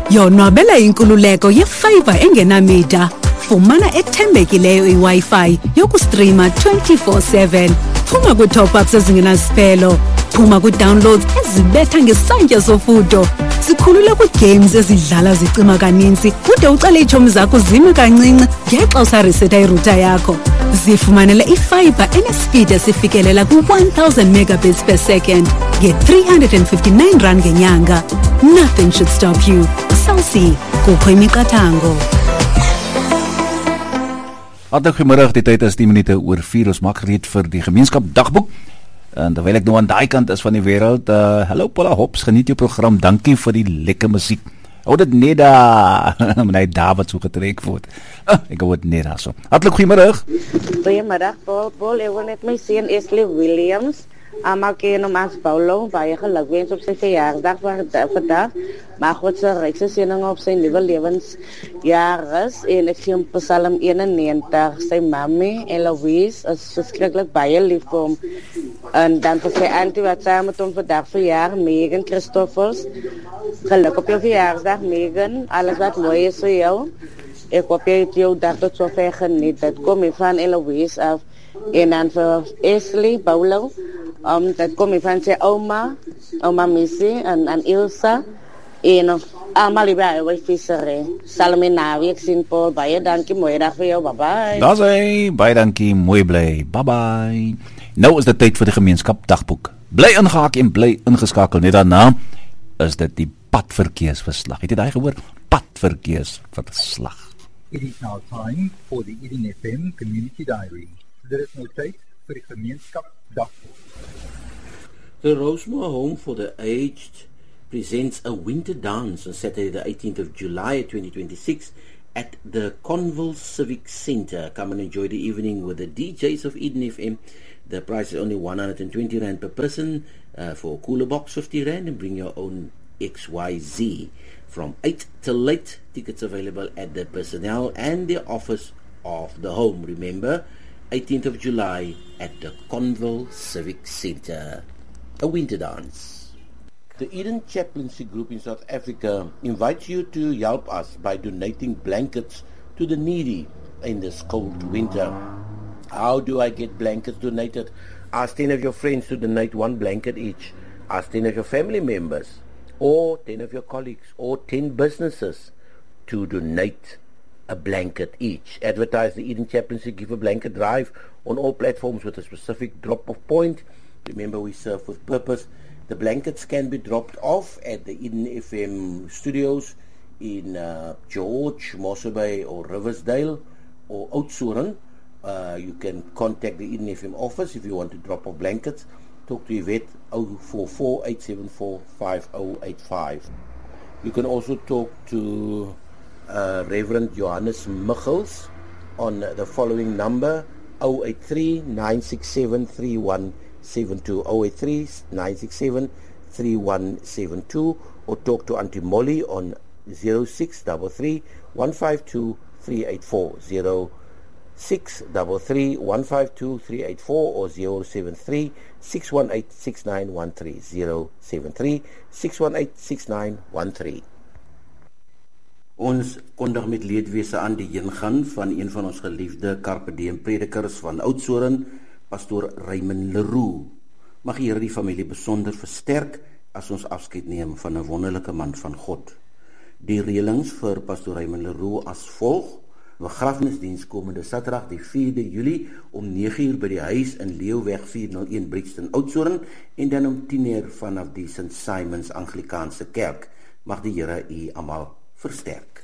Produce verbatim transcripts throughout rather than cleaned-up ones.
Yonwabela inkululeko yefiber engenamida. Fumana ethembekileyo iWi-Fi yokustrima twenty-four seven. Phuma kwi-top-ups ezingenaspelo. Phuma kwi-downloads ezibetha ngesantya sofudo. Sikhulule kwi-games ezidlala zicima kaninzi ude ucale iitshomi zakho zime kancinci ngexa usariseta irouter yakho. Zifumanele ifiber enespeed esifikelela ku-one thousand megabits per second nge-three hundred fifty-nine rand ngenyanga. Nothing should stop you. Cell C, kukho imiqathango. Hartlik goeiemiddag, die tyd is tien minute oor vier, ons maak gereed vir die gemeenskap dagboek. En terwyl ek nou aan daai kant is van die wêreld, uh, hallo Paula Hops, geniet jou program, dankie vir die lekker musiek. Hou dit net daar, meneer David so getrek word. Uh, ek hou dit net daar so. Hartlik goeiemiddag. Goeiemiddag, Paul. Paul, ek wil net my seun Ashley Williams, almal ken hom as Paulo, baie gelukwens op sy verjaardag vandag. Maar God se rykse seëning op sy nuwe lewensjaar is en ek sien Psalm eenennegentig, sy mammy Eloise is verskriklik baie lief vir hom. En dan vir sy auntie wat saam met hom vandag verjaar, Megan Christoffels. Geluk op jou verjaarsdag, Megan. Alles wat mooi is vir jou. Ek hoop jy het jou dag tot sover geniet. Dit kom van Eloise af. En dan vir Ashley, Paulo. Um, dat kom van sy oma, oma Missy en, en Ilsa. En allemaal bij wij vissen. Salome Navi, ik zie Paul. Baie dankie, mooie dag voor jou. Bye bye. Daar sy, baie dankie, mooi bly. Bye bye. Nou is dit tyd vir die gemeenskap dagboek. Bly ingehaak en bly ingeskakel. Net daarna is dit die padverkeersverslag. Het jy daai gehoor? Padverkeersverslag. It is now time for the Eden F M Community Diary. Dit is nou tyd vir die gemeenskap dagboek. The Rosemore Home for the Aged presents a winter dance on Saturday the eighteenth of July twenty twenty-six at the Conville Civic Centre. Come and enjoy the evening with the D Js of Eden F M. The price is only one hundred twenty rand per person uh, for a cooler box, fifty rand, and bring your own X Y Z. From eight till late, tickets available at the personnel and the office of the home. Remember, eighteenth of July at the Conville Civic Centre. A winter dance. The Eden Chaplaincy Group in South Africa invites you to help us by donating blankets to the needy in this cold winter. How do I get blankets donated? Ask ten of your friends to donate one blanket each. Ask ten of your family members, or ten of your colleagues, or ten businesses to donate a blanket each. Advertise the Eden Chaplaincy Give a Blanket drive on all platforms with a specific drop-off point. Remember, we serve with purpose. The blankets can be dropped off at the Eden F M studios in uh, George, Mossel Bay or Riversdale or Oudtshoorn. Uh, you can contact the Eden F M office if you want to drop off blankets. Talk to Yvette zero four four, eight seven four, five zero eight five. You can also talk to uh, Reverend Johannes Michels on the following number zero eight three, nine six seven, three one seven two, zero eight three, nine six seven, three one seven two, or talk to Auntie Molly on zero six three three, one five two, three eight four, zero six three three, one five two, three eight four, or zero seven three, six one eight, six nine one three, zero seven three, six one eight, six nine one three. Ons kondig met leedwese aan die heengaan van een van ons geliefde Carpe Diem predikers van Oudtshoorn, Pastoor Raymond Leroux. Mag die Here die familie besonder versterk as ons afskeid neem van 'n wonderlike man van God. Die reëlings vir Pastoor Raymond Leroux as volg: begrafnisdiens komende Saterdag die vierde Julie om nege uur by die huis in Leeuweg vierhonderd een Brixton Oudtshoorn en dan om tien uur vanaf die Saint Simons Anglikaanse Kerk. Mag die Here u almal versterk.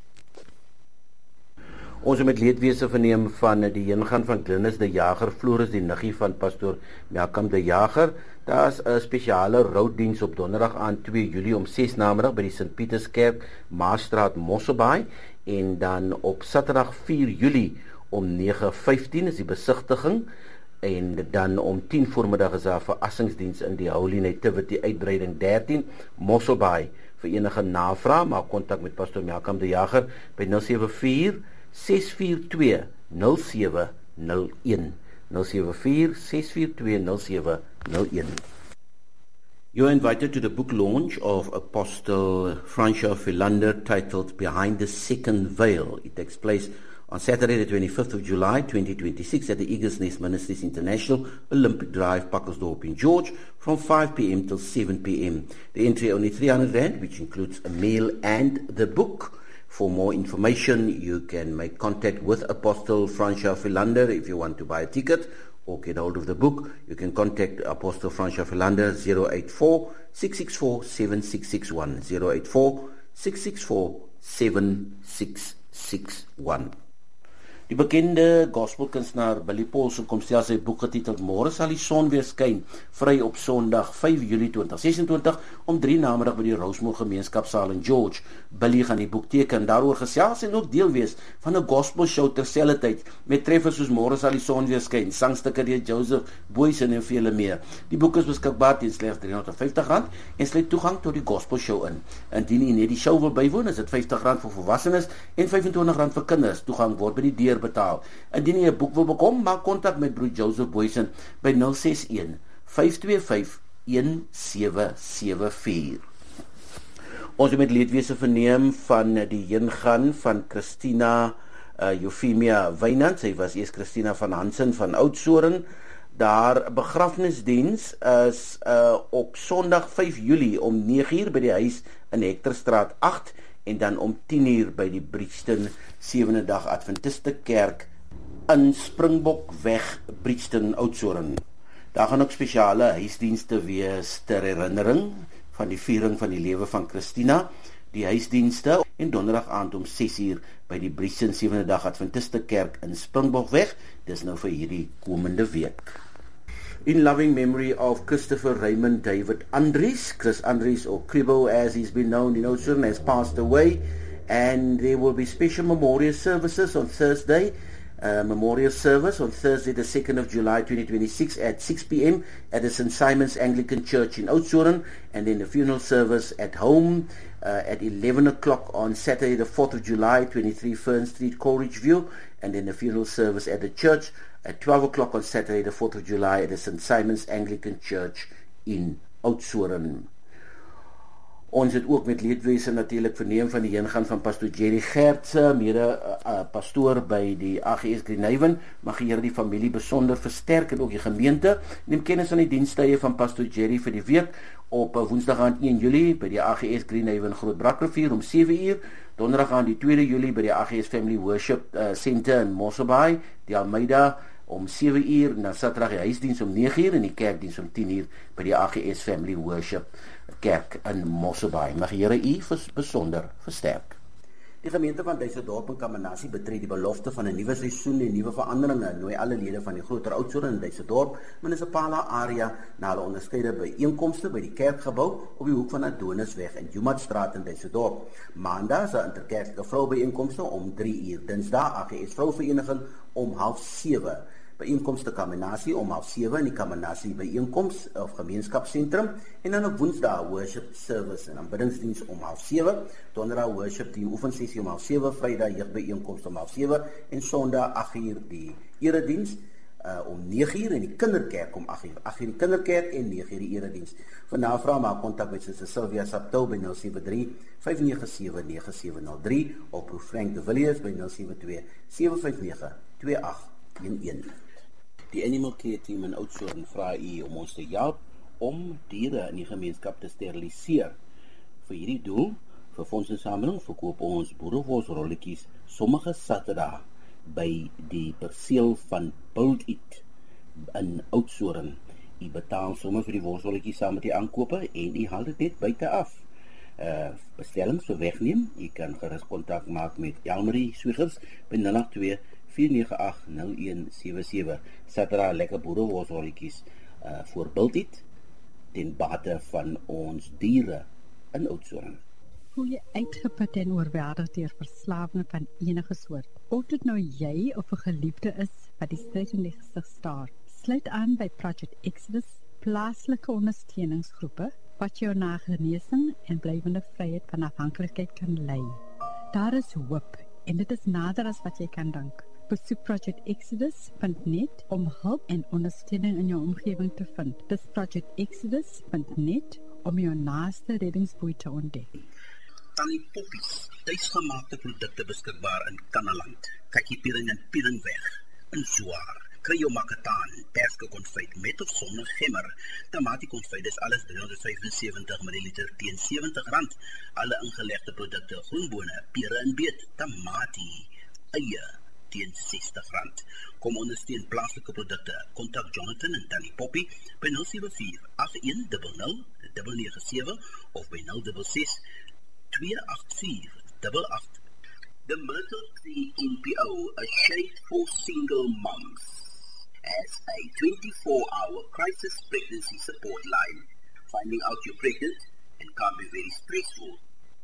Ons het met leedwese verneem van die heengaan van Glynis de Jager, Floris die niggie van Pastoor Malcolm de Jager. Daar is 'n spesiale roudiens op donderdag aan twee Julie om ses namiddag by die Sint Pieterskerk, Maasstraat, Mosselbaai, en dan op Saterdag vier Julie om nege vyftien is die besigtiging, en dan om tien voormiddag is daar verrassingsdiens in die Holy Nativity uitbreiding dertien, Mosselbaai. Vir enige navraag, maak kontak met Pastoor Malcolm de Jager by nul sewe vier, ses vier twee, nul sewe nul een, nul sewe vier, ses vier twee, nul sewe nul een. You're invited to the book launch of Apostle Francois Philander titled Behind the Second Veil. It takes place on Saturday the twenty-fifth of July twenty twenty-six at the Eagles Nest Ministries International Olympic Drive, Pakkersdorp in George from five p.m. till seven p.m. The entry only three hundred rand, which includes a meal and the book. For more information, you can make contact with Apostle Francois Philander if you want to buy a ticket or get hold of the book. You can contact Apostle Francois Philander zero eight four, six six four, seven six six one, zero eight four, six six four, seven six six one. Die bekende gospelkunstenaar Billy Paulson kom stel sy boek getiteld Môre sal die son weer skyn, vry op Sondag vyf Julie twintig sesentwintig om drie namiddag by die Rosemont Gemeenskapsaal in George. Billy gaan die boek teken, daaroor gesels en ook deel wees van 'n gospel show terselfdertyd met treffers soos Môre sal die son weer skyn, sangstukke deur Joseph Boysen en vele meer. Die boek is beskikbaar teen slegs driehonderd vyftig rand en sluit toegang tot die gospel show in. Indien u net die show wil bywoon, is dit vyftig rand vir volwassenes en vyfentwintig rand vir kinders. Toegang word by die deur betaal. Indien jy 'n boek wil bekom, maak kontak met broer Joseph Boysen by nul ses een, vyf twee vyf, een sewe sewe vier. Ons het met leedwese verneem van die heengaan van Christina uh, Euphemia Wynand. Sy was eers Christina van Hansen van Oudtshoorn. Daar begrafnisdiens is uh, op Sondag vyf Julie om nege uur by die huis in Hekterstraat agt en dan om tien uur by die Bridgeton Sewende Dag Adventiste Kerk in Springbokweg, Bridgeton, Oudtshoorn. Daar gaan ook spesiale huisdienste wees ter herinnering van die viering van die lewe van Christina. Die huisdienste en donderdag aand om ses uur by die Bridgeton Sewende Dag Adventiste Kerk in Springbokweg. Dis nou vir hierdie komende week. In loving memory of Christopher Raymond David Andries, Chris Andries, or Cribbo as he's been known in Oudtshoorn, has passed away, and there will be special memorial services on Thursday. Uh, memorial service on Thursday the second of July twenty twenty-six at six p.m. at the Saint Simon's Anglican Church in Oudtshoorn, and then the funeral service at home uh, at eleven o'clock on Saturday the fourth of July, twenty-three Fern Street, Coleridge View, and then the funeral service at the church at twelve o'clock on Saturday the fourth of July at the Saint Simon's Anglican Church in Oudtshoorn. Ons het ook met leedwese natuurlik verneem van die heengaan van pastoor Jerry Gertse, mede uh, uh, pastoor by die A G S Greenhaven. Mag die Here die familie besonder versterk en ook die gemeente. Neem kennis van die dienstye van pastoor Jerry vir die week op uh, Woensdag aan een Julie by die A G S Greenhaven Groot Brakrivier om sewe uur. Donderdag aan die tweede Julie by die A G S Family Worship uh, Center in Mosselbaai, die Almeida om sewe uur, en dan Saterdag die huisdiens om nege uur en die kerkdiens om tien uur by die A G S Family Worship Kerk in Mosselbaai. Mag die Here u besonder versterk. Die gemeente van Duisendorp en Kamanasie betree die belofte van 'n nuwe seisoen en nuwe veranderinge. Nooi alle lede van die groter Oudtshoorn en Duisendorp munisipale area na hulle onderskeide byeenkomste by die kerkgebou op die hoek van Adonisweg en Jumatstraat in Duisendorp. Maandag is 'n interkerklike vroubyeenkomste om drie uur. Dinsdag A G S Vrouvereniging om half sewe. Byeenkomste Kamanasie om half sewe in die Kamanasie byeenkoms of gemeenskapsentrum, en dan op Woensdag worship service en aanbiddingsdiens om half sewe, Donderdag worship die oefensessie om half sewe, Vrydag jeugbyeenkoms om half sewe en Sondag agt uur die erediens uh, om nege uur en die kinderkerk om agt uur. agt uur die kinderkerk en nege uur die erediens. Vir navraag maak kontak met Suster Sylvia Saptou by nul sewe drie, vyf nege sewe, nege sewe nul drie of Prof Frank de Villiers by nul sewe twee, sewe vyf nege, twee agt een een. Die Animal Care Team in Oudtshoorn vra u om ons te help om diere in die gemeenskap te steriliseer. Vir hierdie doel, vir fondsinsameling, verkoop ons boerewolsrolletjies sommige Saterdag by die perseel van Build It in Oudtshoorn. U betaal sommer vir die wolsrolletjies saam met die aankope en u haal dit net buite af. Uh, bestellings vir wegneem, u kan gerus kontak maak met Elmarie Swigers by nul agt twee, vier nege agt, nul een sewe sewe. Saterdag lekker boerewolsrolletjies uh, voor Build It ten bate van ons diere in Oudtshoorn. Hoe jy uitgeput en oorweldig deur verslawing van enige soort. Of dit nou jy of 'n geliefde is wat die stryd in die gesig staar, sluit aan by Project Exodus, plaaslike ondersteuningsgroepe wat jou na genesing en blywende vryheid van afhanklikheid kan lei. Daar is hoop en dit is nader as wat jy kan dink. Besoek project exodus punt net om hulp en ondersteuning in jou omgewing te vind. Dis project exodus punt net om jou naaste reddingsboei te ontdek. Tannie Poppies, tuisgemaakte produkte beskikbaar in Kannaland, kakiepiering en pieringweg, in Zwaar. Kry jou makataan, perske konfyt met of sonder gemmer. Tamatie konfyt is alles driehonderd vyfensewentig milliliter teen sewentig rand. Alle ingelegde produkte, groenbone, pere en beet, tamatie, eie teen sestig rand. Kom ondersteun plaaslike produkte. Kontak Jonathan en Tannie Poppy by nul sewe vier agt een nul nul nege nege sewe of by nul ses ses twee agt vier agt agt. The Myrtle Tree N P O, a shade for single moms, as a twenty-four hour crisis pregnancy support line. Finding out you're pregnant and can be very stressful.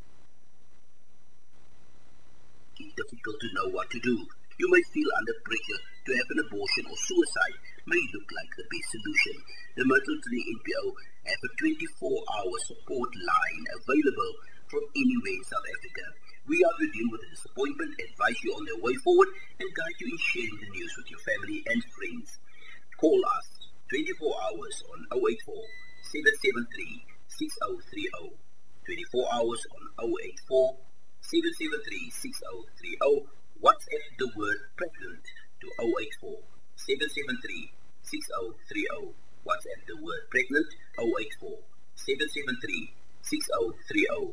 It's difficult to know what to do. You may feel under pressure to have an abortion or suicide may look like the best solution. The Myrtle Tree N P O have a twenty-four hour support line available from anywhere in South Africa. We are to deal with the disappointment, advise you on the way forward, and guide you in sharing the news with your family and friends. Call us twenty-four hours on zero eight four seven seven three six zero three zero. twenty-four hours on zero eight four seven seven three six zero three zero. WhatsApp the word pregnant to zero eight four seven seven three six zero three zero. WhatsApp the word pregnant zero eight four seven seven three six zero three zero.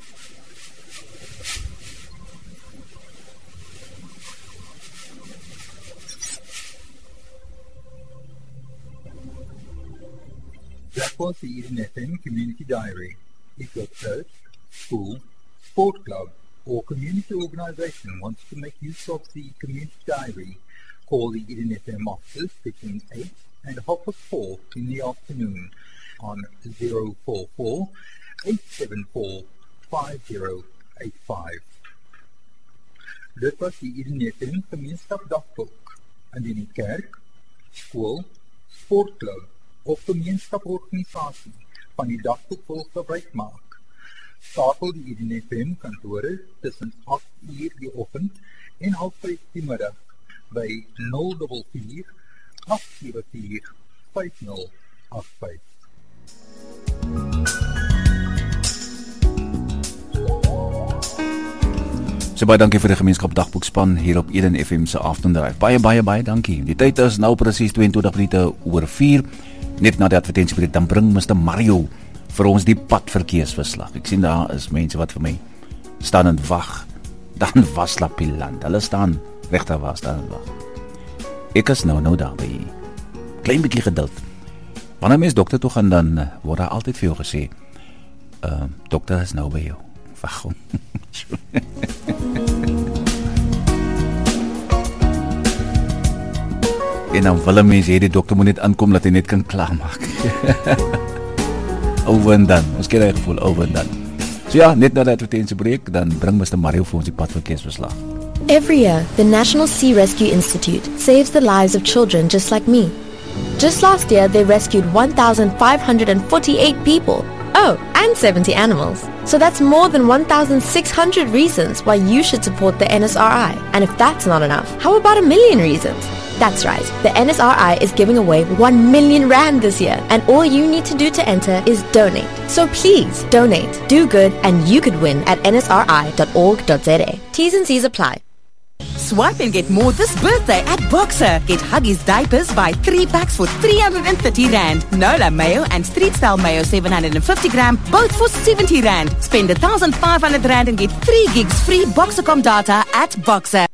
That was the Eden F M Community Diary. If your church, school, sport club, or community organization wants to make use of the Community Diary, call the Eden F M offices between eight and half past four in the afternoon on zero four four eight seven four five zero eight five. Dit was die Eden F M Gemeenskap Dagboek. Indien die kerk, skool, sportklub of gemeenskaporganisasie van die dagboek wil gebruik maak, skakel die Eden F M kantore tussen agt uur die oggend en half vyf die middag by nul vier vier agt sewe vier vyf nul agt vyf. So baie dankie vir die gemeenskap dagboekspan hier op Eden F M se aftondraai. Baie baie baie dankie. Die tyd is nou presies tweeëntwintig minute oor vier. Net na die advertentiebreek dan bring mister Mario vir ons die padverkeersverslag. Ek sien daar is mense wat vir my staan en wag. Dan was Lapiland. Hulle staan regter waar staan en wag. Ek is nou nou daar by. Klein bietjie geduld. Wanneer mens dokter toe gaan dan word daar altyd vir jou gesê, uh, dokter is nou by jou. Wag hom. En dan wil 'n mens hê die dokter moet net aankom dat hy net kan klaarmaak. Over en dan. Ons kry 'n gevoel over en dan. So ja, net na die advertentiebreek dan bring mister Mario vir ons die padverkeersverslag. Every year, the National Sea Rescue Institute saves the lives of children just like me. Just last year, they rescued one thousand five hundred forty-eight people. Oh, and seventy animals. So that's more than one thousand six hundred reasons why you should support the N S R I. And if that's not enough, how about a million reasons? That's right, the N S R I is giving away one million rand this year, and all you need to do to enter is donate. So please, donate, do good, and you could win at n s r i dot org dot z a. T's and C's apply. Swipe and get more this birthday at Boxer. Get Huggies diapers by three packs for three hundred thirty rand. Nola mayo and Street Style mayo seven hundred fifty gram, both for seventy rand. Spend one thousand five hundred rand and get three gigs free Boxercom data at Boxer.